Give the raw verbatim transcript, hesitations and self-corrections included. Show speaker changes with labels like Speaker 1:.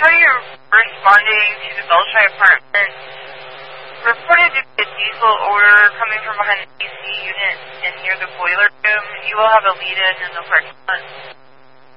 Speaker 1: how you're responding to the Belshire apartment. Reported to be a diesel odor coming from behind the A C unit and near the boiler room. You will have a lead-in in the parking lot.